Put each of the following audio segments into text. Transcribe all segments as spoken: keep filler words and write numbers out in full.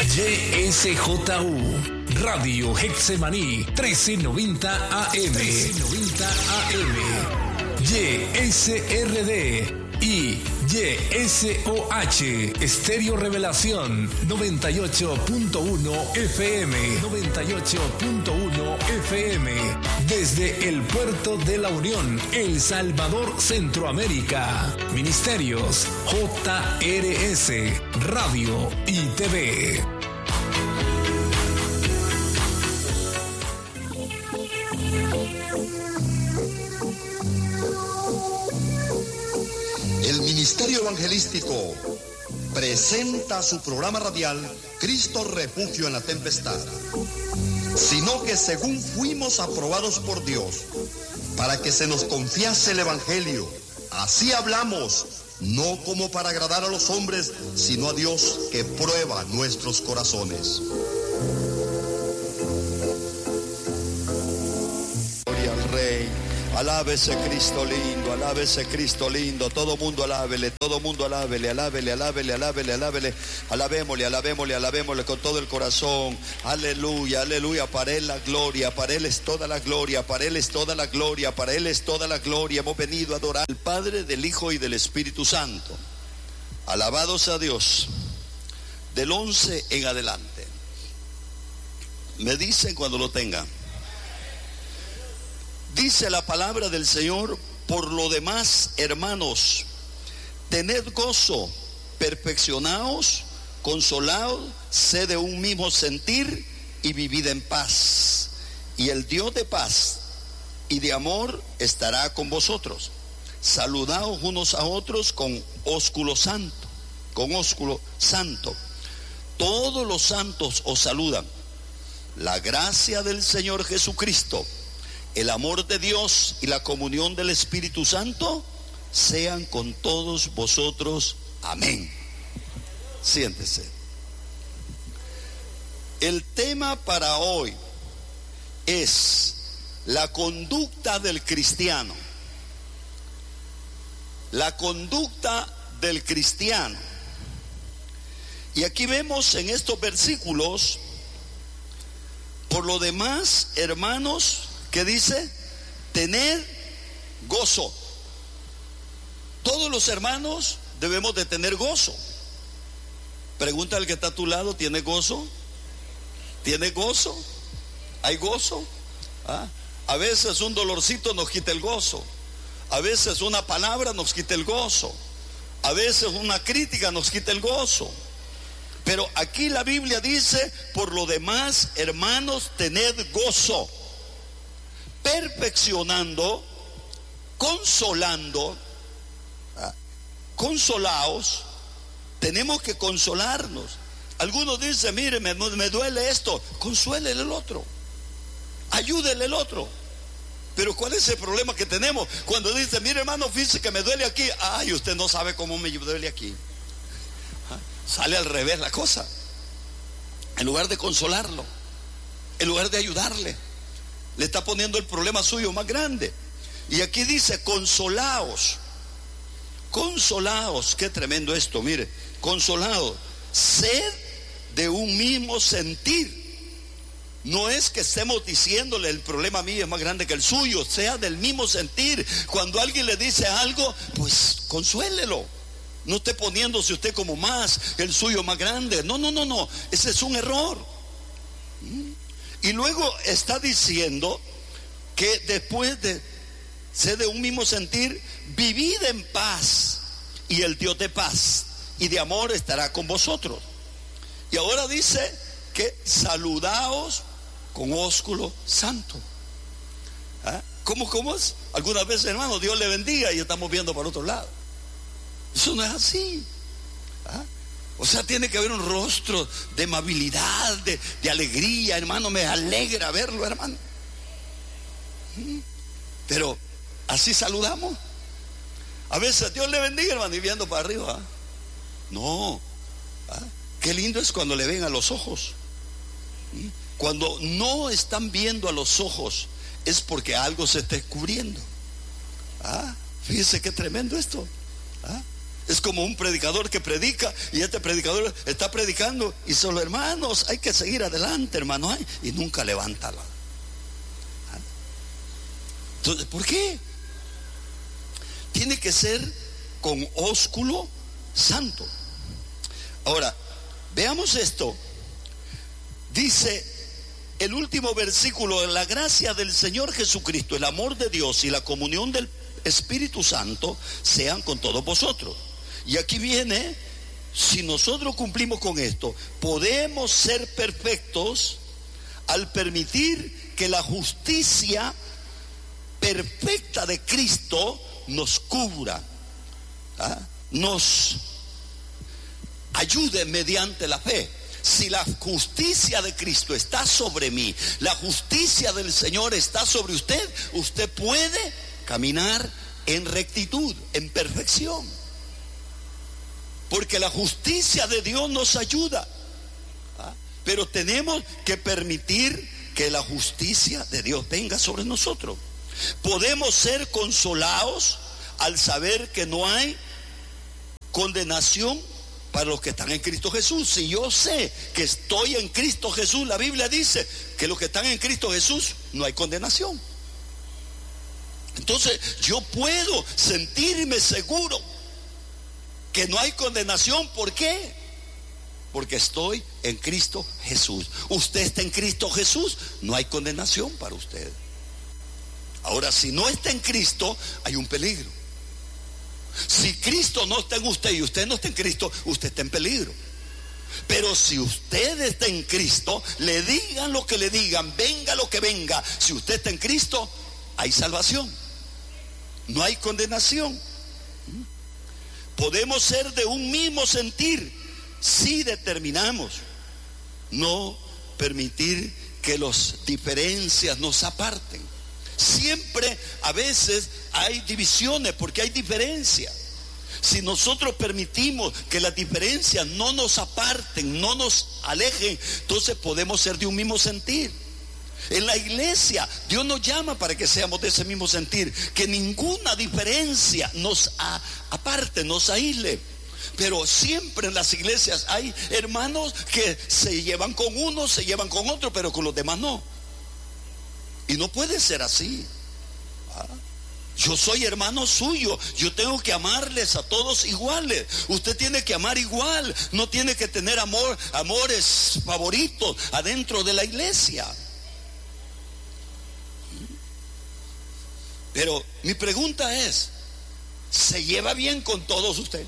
Y S J U, Radio Getsemaní, trece noventa A M. trece noventa A M. Y S R D y Y S O H, Estéreo Revelación, noventa y ocho punto uno F M. noventa y ocho punto uno F M. Desde el Puerto de la Unión, El Salvador, Centroamérica. Ministerios J R S, Radio y T V. El Ministerio Evangelístico presenta su programa radial Cristo Refugio en la Tempestad, sino que según fuimos aprobados por Dios para que se nos confiase el Evangelio, así hablamos, no como para agradar a los hombres, sino a Dios que prueba nuestros corazones. Gloria al Rey. Alábese Cristo lindo, alábese Cristo lindo, todo mundo alábele, todo mundo alábele, alábele, alábele, alábele, alábele, alabémosle, alabémosle, alabémosle con todo el corazón, aleluya, aleluya, para Él la gloria, para Él es toda la gloria, para Él es toda la gloria, para Él es toda la gloria, hemos venido a adorar al Padre, del Hijo y del Espíritu Santo, alabado sea Dios, del once en adelante, me dicen cuando lo tengan. Dice la palabra del Señor: por lo demás, hermanos, tened gozo, perfeccionaos, consolaos, sed de un mismo sentir y vivid en paz. Y el Dios de paz y de amor estará con vosotros. Saludaos unos a otros con ósculo santo, con ósculo santo. Todos los santos os saludan. La gracia del Señor Jesucristo, el amor de Dios y la comunión del Espíritu Santo sean con todos vosotros. Amén. Siéntese. El tema para hoy es la conducta del cristiano. La conducta del cristiano. Y aquí vemos en estos versículos: por lo demás, hermanos, ¿qué dice? Tener gozo. Todos los hermanos debemos de tener gozo. Pregunta al que está a tu lado: ¿tiene gozo? ¿Tiene gozo? ¿Hay gozo? ¿Ah? A veces un dolorcito nos quita el gozo. A veces una palabra nos quita el gozo. A veces una crítica nos quita el gozo. Pero aquí la Biblia dice: por lo demás, hermanos, tened gozo, perfeccionando, consolando, ¿ah? Consolaos. Tenemos que consolarnos. Algunos dicen: mire, me, me duele esto, consuélele el otro, ayúdele el otro. Pero ¿cuál es el problema que tenemos? Cuando dice: mire, hermano, fíjese que me duele aquí. Ay, usted no sabe cómo me duele aquí. ¿Ah? Sale al revés la cosa. En lugar de consolarlo, en lugar de ayudarle, le está poniendo el problema suyo más grande. Y aquí dice: consolaos. Consolaos. Qué tremendo esto, mire. Consolaos. Sed de un mismo sentir. No es que estemos diciéndole: el problema mío es más grande que el suyo. Sea del mismo sentir. Cuando alguien le dice algo, pues consuélelo. No esté poniéndose usted como más, el suyo más grande. No, no, no, no. Ese es un error. Y luego está diciendo que después de ser de un mismo sentir, vivid en paz, y el Dios de paz y de amor estará con vosotros. Y ahora dice que saludaos con ósculo santo. ¿Ah? ¿Cómo, cómo es? Algunas veces, hermano, Dios le bendiga, y estamos viendo para otro lado. Eso no es así. ¿Ah? O sea, tiene que haber un rostro de amabilidad, de, de alegría, hermano. Me alegra verlo, hermano. Pero así saludamos. A veces: Dios le bendiga, hermano, y viendo para arriba. ¿Ah? No. ¿Ah? Qué lindo es cuando le ven a los ojos. Cuando no están viendo a los ojos, es porque algo se está descubriendo. ¿Ah? Fíjese qué tremendo esto. ¿Ah? Es como un predicador que predica y este predicador está predicando y solo, hermanos, hay que seguir adelante, hermanos, y nunca levanta la. Entonces, ¿por qué? Tiene que ser con ósculo santo. Ahora, veamos esto. Dice el último versículo: la gracia del Señor Jesucristo, el amor de Dios y la comunión del Espíritu Santo sean con todos vosotros. Y aquí viene, si nosotros cumplimos con esto, podemos ser perfectos al permitir que la justicia perfecta de Cristo nos cubra, ¿ah? Nos ayude mediante la fe. Si la justicia de Cristo está sobre mí, la justicia del Señor está sobre usted, usted puede caminar en rectitud, en perfección, porque la justicia de Dios nos ayuda, ¿ah? Pero tenemos que permitir que la justicia de Dios venga sobre nosotros. Podemos ser consolados al saber que no hay condenación para los que están en Cristo Jesús. Si yo sé que estoy en Cristo Jesús, la Biblia dice que los que están en Cristo Jesús no hay condenación. Entonces yo puedo sentirme seguro que no hay condenación. ¿Por qué? Porque estoy en Cristo Jesús. Usted está en Cristo Jesús, no hay condenación para usted. Ahora, si no está en Cristo, hay un peligro. Si Cristo no está en usted y usted no está en Cristo, usted está en peligro. Pero si usted está en Cristo, le digan lo que le digan, venga lo que venga, si usted está en Cristo, hay salvación, no hay condenación. Podemos ser de un mismo sentir si determinamos no permitir que las diferencias nos aparten. Siempre, a veces hay divisiones porque hay diferencias. Si nosotros permitimos que las diferencias no nos aparten, no nos alejen, entonces podemos ser de un mismo sentir. En la iglesia, Dios nos llama para que seamos de ese mismo sentir, que ninguna diferencia nos aparte, nos aísle. Pero siempre en las iglesias hay hermanos que se llevan con uno, se llevan con otro, pero con los demás no. Y no puede ser así. ¿Ah? Yo soy hermano suyo, yo tengo que amarles a todos iguales. Usted tiene que amar igual, no tiene que tener amor, amores favoritos adentro de la iglesia. Pero mi pregunta es, ¿se lleva bien con todos usted?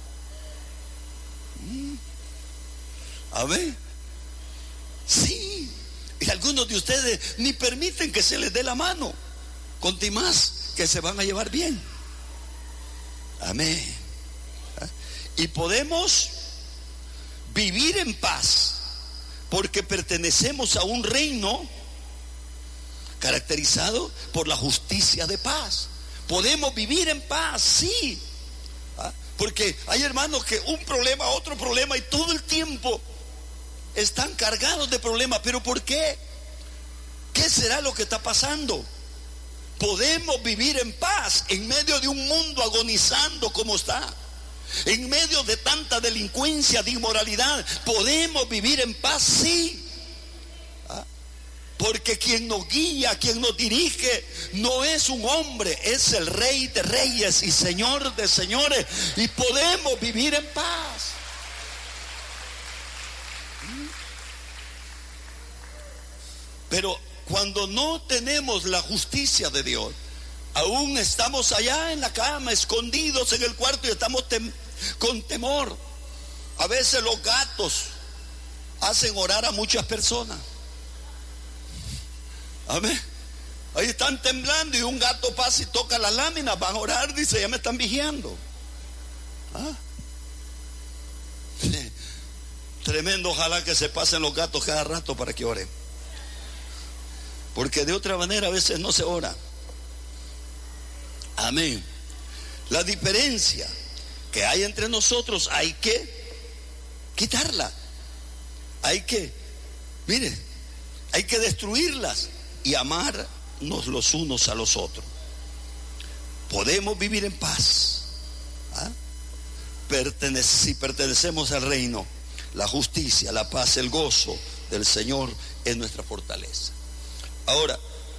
A ver, sí. Y algunos de ustedes ni permiten que se les dé la mano, con más que se van a llevar bien. Amén. Y podemos vivir en paz porque pertenecemos a un reino caracterizado por la justicia de paz. Podemos vivir en paz, sí. Porque hay hermanos que un problema, otro problema, y todo el tiempo están cargados de problemas. ¿Pero por qué? ¿Qué será lo que está pasando? Podemos vivir en paz en medio de un mundo agonizando como está, en medio de tanta delincuencia, de inmoralidad. Podemos vivir en paz, sí. ¿Ah? Porque quien nos guía, quien nos dirige, no es un hombre, es el Rey de Reyes y Señor de Señores. Y podemos vivir en paz. Pero cuando no tenemos la justicia de Dios, aún estamos allá en la cama, escondidos en el cuarto, y estamos tem- con temor. A veces los gatos hacen orar a muchas personas. Amén. Ahí están temblando y un gato pasa y toca la lámina, van a orar, dice, ya me están vigiando. ¿Ah? Sí. Tremendo, ojalá que se pasen los gatos cada rato para que oren. Porque de otra manera a veces no se ora. Amén. La diferencia que hay entre nosotros hay que quitarla. Hay que, mire, hay que destruirlas y amarnos los unos a los otros. Podemos vivir en paz. ¿Ah? pertenece, si pertenecemos al reino, la justicia, la paz, el gozo del Señor es nuestra fortaleza. Ahora,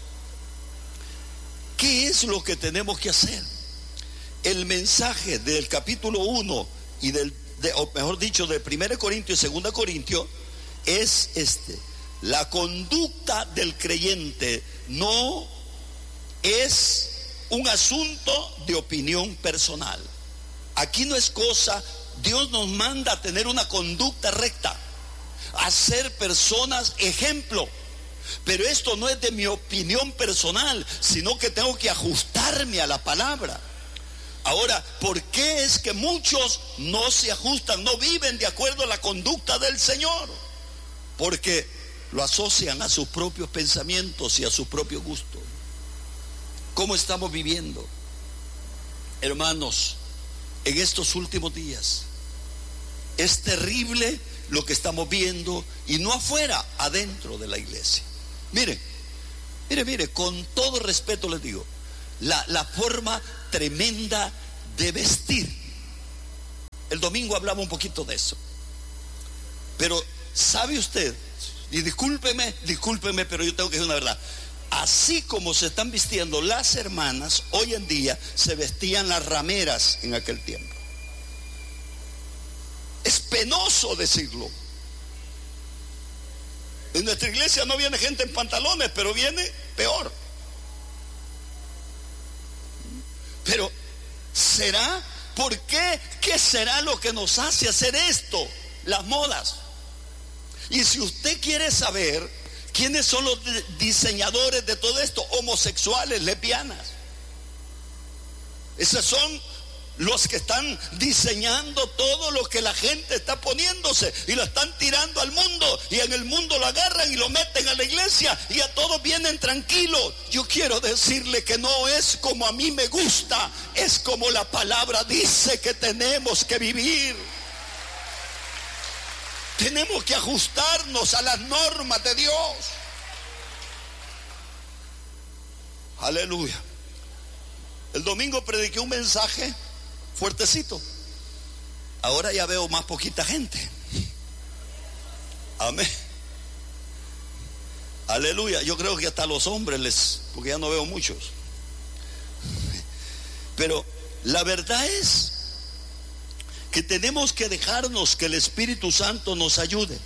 ¿qué es lo que tenemos que hacer? El mensaje del capítulo uno y del, de, o mejor dicho, de primera Corintios y segunda Corintios es este: la conducta del creyente no es un asunto de opinión personal. Aquí no es cosa, Dios nos manda a tener una conducta recta, a ser personas ejemplo. Pero esto no es de mi opinión personal, sino que tengo que ajustarme a la palabra. Ahora, ¿por qué es que muchos no se ajustan, no viven de acuerdo a la conducta del Señor? Porque lo asocian a sus propios pensamientos y a sus propios gustos. ¿Cómo estamos viviendo? Hermanos, en estos últimos días es terrible lo que estamos viendo, y no afuera, adentro de la iglesia. Mire, mire, mire, con todo respeto les digo, la, la forma tremenda de vestir. El domingo hablaba un poquito de eso. Pero, ¿sabe usted? Y discúlpeme, discúlpeme, pero yo tengo que decir una verdad. Así como se están vistiendo las hermanas, hoy en día se vestían las rameras en aquel tiempo. Es penoso decirlo. En nuestra iglesia no viene gente en pantalones, pero viene peor. Pero, ¿será? ¿Por qué? ¿Qué será lo que nos hace hacer esto? Las modas. Y si usted quiere saber quiénes son los diseñadores de todo esto, homosexuales, lesbianas, esos son los que están diseñando todo lo que la gente está poniéndose y lo están tirando al mundo, y en el mundo lo agarran y lo meten a la iglesia y a todos vienen tranquilos. Yo quiero decirle que no es como a mí me gusta, es como la palabra dice que tenemos que vivir. Tenemos que ajustarnos a las normas de Dios. Aleluya. El domingo prediqué un mensaje fuertecito. Ahora ya veo más poquita gente. Amén. Aleluya. Yo creo que hasta los hombres les, porque ya no veo muchos. Pero la verdad es que tenemos que dejarnos que el Espíritu Santo nos ayude.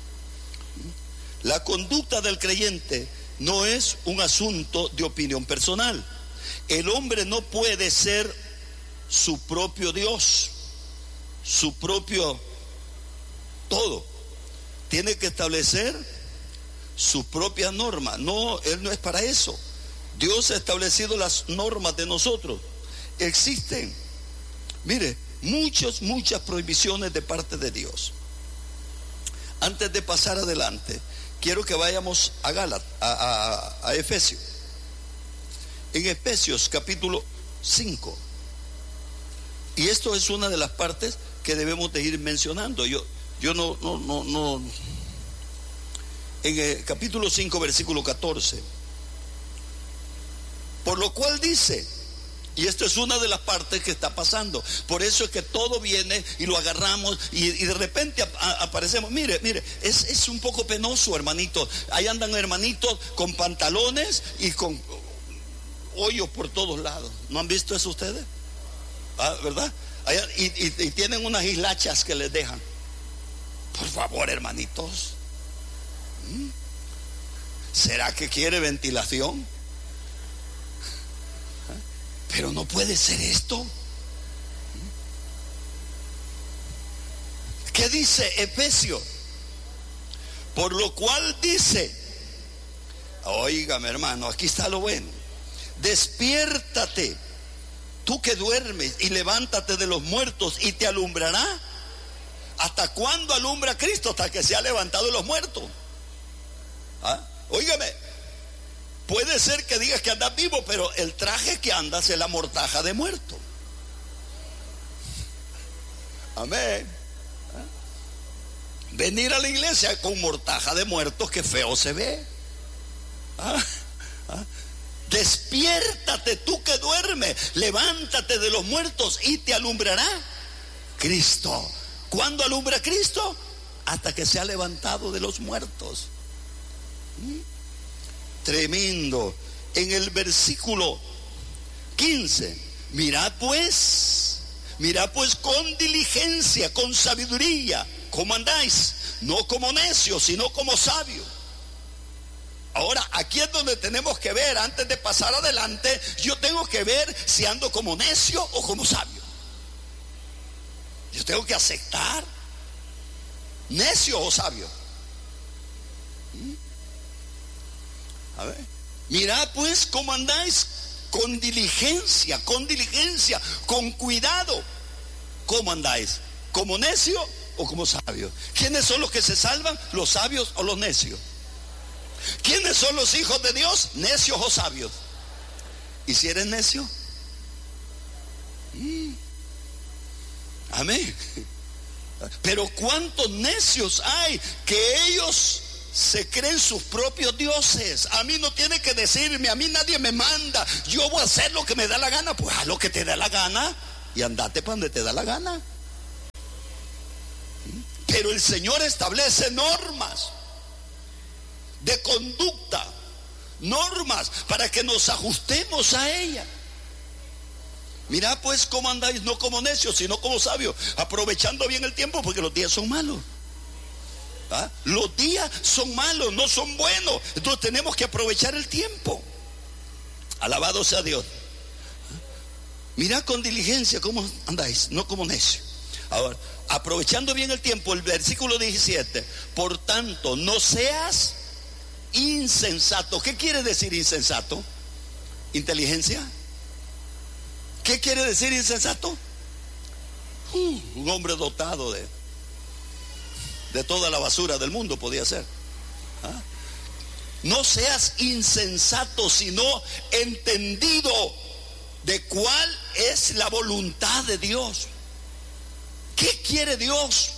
La conducta del creyente no es un asunto de opinión personal. El hombre no puede ser su propio Dios, su propio todo. Tiene que establecer su propia norma. No, él no es para eso. Dios ha establecido las normas de nosotros. Existen, mire, muchas, muchas prohibiciones de parte de Dios. Antes de pasar adelante, quiero que vayamos a Gálatas, a, a, a Efesios. En Efesios capítulo cinco. Y esto es una de las partes que debemos de ir mencionando. Yo, yo no, no, no, no. En el capítulo cinco, versículo catorce. Por lo cual dice, y esto es una de las partes que está pasando. Por eso es que todo viene y lo agarramos y, y de repente ap aparecemos. Mire, mire, es, es un poco penoso, hermanito. Ahí andan hermanitos con pantalones y con hoyos por todos lados. ¿No han visto eso ustedes? ¿Ah, verdad? Allá, y, y, y tienen unas hislachas que les dejan. Por favor, hermanitos. ¿Mm? ¿Será que quiere ventilación? Pero no puede ser esto. ¿Qué dice Efesios? Por lo cual dice, óigame hermano, aquí está lo bueno. Despiértate, tú que duermes, y levántate de los muertos y te alumbrará. ¿Hasta cuándo alumbra Cristo? Hasta que se ha levantado de los muertos. ¿Ah? Óigame, puede ser que digas que andas vivo, pero el traje que andas es la mortaja de muerto. Amén. ¿Ah? Venir a la iglesia con mortaja de muertos, que feo se ve. ¿Ah? ¿Ah? Despiértate tú que duermes, levántate de los muertos y te alumbrará. Cristo. ¿Cuándo alumbra Cristo? Hasta que se ha levantado de los muertos. ¿Mm? Tremendo. En el versículo quince, mirad pues, mirad pues con diligencia, con sabiduría, cómo andáis, no como necios, sino como sabios. Ahora, aquí es donde tenemos que ver, antes de pasar adelante, yo tengo que ver si ando como necio o como sabio. Yo tengo que aceptar, necio o sabio. ¿Mm? A ver, mirad pues cómo andáis con diligencia, con diligencia, con cuidado. ¿Cómo andáis? ¿Como necio o como sabio? ¿Quiénes son los que se salvan? ¿Los sabios o los necios? ¿Quiénes son los hijos de Dios? ¿Necios o sabios? ¿Y si eres necio? Mm. Amén. Pero cuántos necios hay que ellos se creen sus propios dioses. A mí no tiene que decirme, a mí nadie me manda, yo voy a hacer lo que me da la gana. Pues haz lo que te da la gana y andate para donde te da la gana. Pero el Señor establece normas de conducta, normas para que nos ajustemos a ella. Mirad pues cómo andáis, no como necios, sino como sabios, aprovechando bien el tiempo, porque los días son malos. ¿Ah? Los días son malos, no son buenos. Entonces tenemos que aprovechar el tiempo. Alabado sea Dios. Mirad con diligencia cómo andáis, no como necios. Ahora, aprovechando bien el tiempo, el versículo diecisiete, por tanto, no seas insensato. ¿Qué quiere decir insensato? ¿Inteligencia? ¿Qué quiere decir insensato? Uh, un hombre dotado de, de toda la basura del mundo podía ser. ¿Ah? No seas insensato, sino entendido de cuál es la voluntad de Dios. ¿Qué quiere Dios?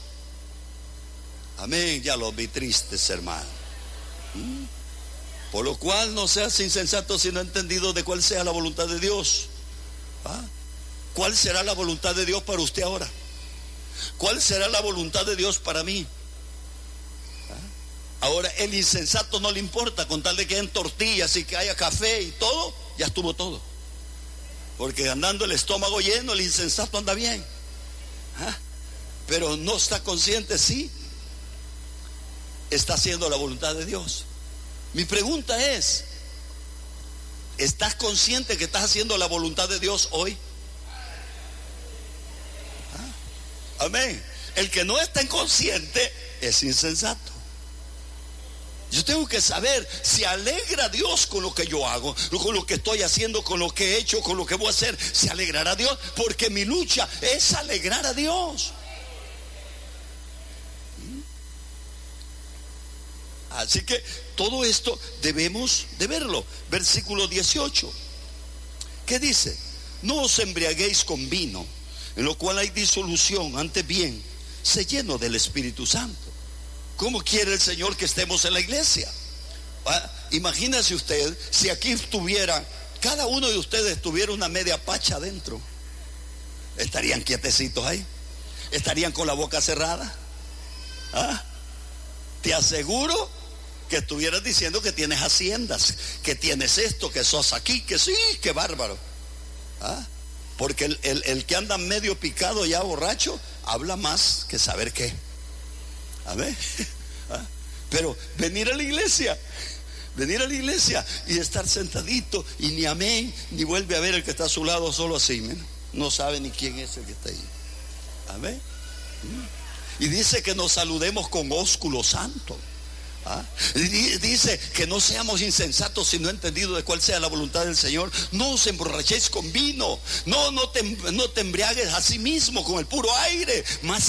Amén, ya los vi tristes, hermano. ¿Mm? Por lo cual no seas insensato, sino entendido de cuál sea la voluntad de Dios. ¿Ah? ¿Cuál será la voluntad de Dios para usted ahora? ¿Cuál será la voluntad de Dios para mí? ¿Ah? Ahora, el insensato no le importa, con tal de que hayan tortillas y que haya café y todo, ya estuvo todo. Porque andando el estómago lleno, el insensato anda bien. ¿Ah? Pero no está consciente si está haciendo la voluntad de Dios. Mi pregunta es, ¿estás consciente que estás haciendo la voluntad de Dios hoy? ¿Ah? Amén. El que no está inconsciente es insensato. Yo tengo que saber si alegra a Dios con lo que yo hago, con lo que estoy haciendo, con lo que he hecho, con lo que voy a hacer. ¿Se alegrará a Dios? Porque mi lucha es alegrar a Dios. Así que todo esto debemos de verlo. Versículo dieciocho. ¿Qué dice? No os embriaguéis con vino, en lo cual hay disolución, antes bien, sé lleno del Espíritu Santo. ¿Cómo quiere el Señor que estemos en la iglesia? ¿Ah? Imagínese usted si aquí estuviera, cada uno de ustedes tuviera una media pacha adentro. ¿Estarían quietecitos ahí? ¿Estarían con la boca cerrada? ¿Ah? Te aseguro que estuvieras diciendo que tienes haciendas, que tienes esto, que sos aquí, que sí, que bárbaro. ¿Ah? Porque el, el, el que anda medio picado ya borracho habla más que saber qué. A ver, ¿ah? Pero venir a la iglesia, venir a la iglesia y estar sentadito y ni amén, ni vuelve a ver el que está a su lado, solo así, ¿no? No sabe ni quién es el que está ahí. Amén. Y dice que nos saludemos con ósculo santo. ¿Ah? Dice que no seamos insensatos, sino entendidos de cuál sea la voluntad del Señor. No os emborrachéis con vino, no, no te, no te embriagues a sí mismo con el puro aire, más